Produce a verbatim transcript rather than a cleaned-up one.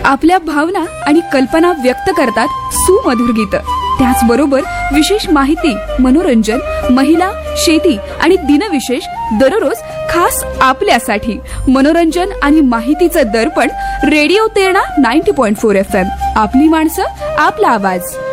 आपल्या भावना आणि कल्पना व्यक्त करतात सुमधुर गीत. त्याचबरोबर विशेष माहिती, मनोरंजन, महिला, शेती आणि दिनविशेष दररोज खास आपल्यासाठी. मनोरंजन आणि माहितीचं दर्पण रेडिओ तेरणा नव्वद पॉइंट चार एफ एम. आपली माणसं, आपला आवाज.